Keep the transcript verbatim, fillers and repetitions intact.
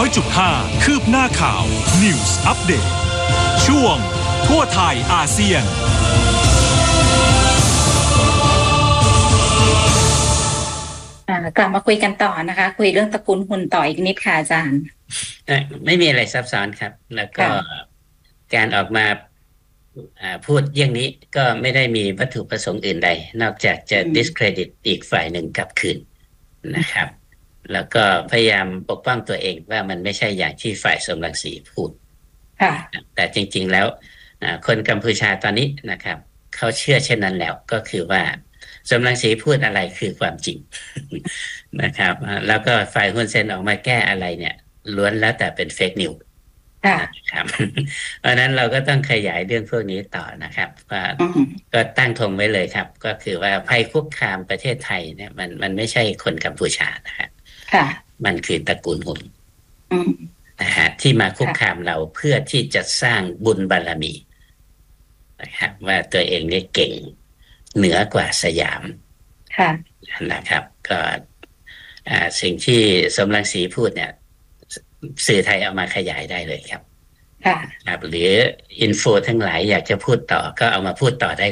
อยจุดห้า คืบหน้าข่าว News Update ช่วงทั่วไทยอาเซียนกลับมาคุยกันต่อนะคะคุยเรื่องตระกูลหุ่นต่ออีกนิดค่ะอาจารย์ไม่มีอะไรซับซ้อนครับแล้วก็การออกมาพูดอย่างนี้ก็ไม่ได้มีวัตถุประสงค์อื่นใดนอกจากจะ discredit อีกฝ่ายหนึ่งกลับคืนนะครับแล้วก็พยายามปกป้องตัวเองว่ามันไม่ใช่อย่างที่ฝ่ายสมรังสีพูดแต่จริงๆแล้วคนกัมพูชาตอนนี้นะครับเขาเชื่อเช่นนั้นแล้วก็คือว่าสมรังสีพูดอะไรคือความจริงนะครับแล้วก็ฝ่ายฮุนเซนออกมาแก้อะไรเนี่ยล้วนแล้วแต่เป็นเฟกนิวส์นะครับเพราะนั้นเราก็ต้องขยายเรื่องพวกนี้ต่อนะครับว่าก็ตั้งธงไว้เลยครับก็คือว่าภัยคุกคามประเทศไทยเนี่ยมันมันไม่ใช่คนกัมพูชานะครับมันคือตระกูลฮุนนะฮะที่มาคุกคามเราเพื่อที่จะสร้างบุญบารมีนะครับว่าตัวเองเนี่ยเก่งเหนือกว่าสยามนะครับก็สิ่งที่สมรังสีพูดเนี่ยสื่อไทยเอามาขยายได้เลยครับครับหรืออินโฟทั้งหลายอยากจะพูดต่อก็เอามาพูดต่อได้